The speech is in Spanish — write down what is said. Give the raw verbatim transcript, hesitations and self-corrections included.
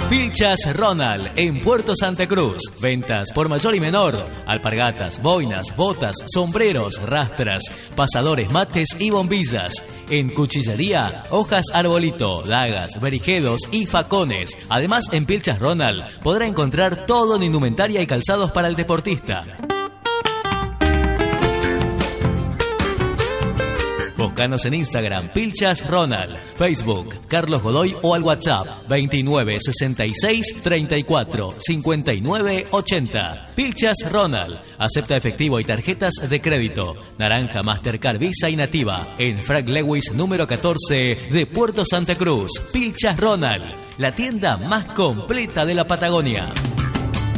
Pilchas Ronald en Puerto Santa Cruz. Ventas por mayor y menor. Alpargatas, boinas, botas, sombreros, rastras, pasadores, mates y bombillas. En cuchillería, hojas arbolito, dagas, berijedos y facones. Además, en Pilchas Ronald podrá encontrar todo en indumentaria y calzados para el deportista. Búscanos en Instagram, Pilchas Ronald, Facebook, Carlos Godoy o al WhatsApp veintinueve sesenta y seis treinta y cuatro cincuenta y nueve ochenta. Pilchas Ronald, acepta efectivo y tarjetas de crédito. Naranja, Mastercard, Visa y Nativa. En Frank Lewis número catorce de Puerto Santa Cruz. Pilchas Ronald, la tienda más completa de la Patagonia.